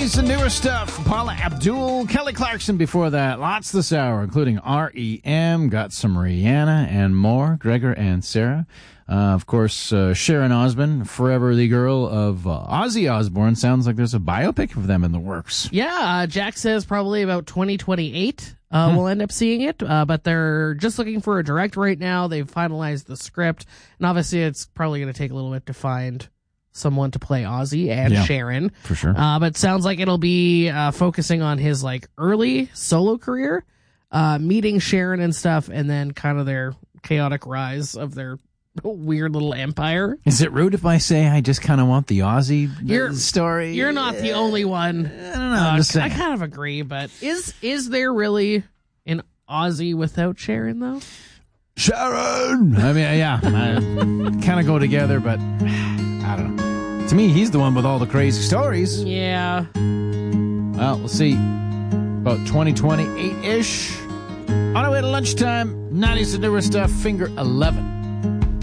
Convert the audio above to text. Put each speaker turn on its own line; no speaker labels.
90s and newer stuff. Paula Abdul, Kelly Clarkson before that. Lots this hour, including R.E.M. Got some Rihanna and more. Gregor and Sarah. Of course, Sharon Osbourne, Forever the Girl of Ozzy Osbourne. Sounds like there's a biopic of them in the works.
Yeah, Jack says probably about 2028 we'll end up seeing it, but they're just looking for a direct right now. They've finalized the script, and obviously it's probably going to take a little bit to find someone to play Ozzy and Sharon.
For sure.
But it sounds like it'll be focusing on his early solo career, meeting Sharon and stuff, and then kind of their chaotic rise of their weird little empire.
Is it rude if I say I just kind of want the Ozzy story?
You're not the only one.
I don't know. I'm just saying.
I kind of agree, but is there really an Ozzy without Sharon, though?
Sharon! I mean, yeah, kind of go together, but I don't know. To me, he's the one with all the crazy stories.
Yeah.
Well, we'll see. About 2028-ish. On our way to lunchtime, 90s and newer stuff, Finger 11.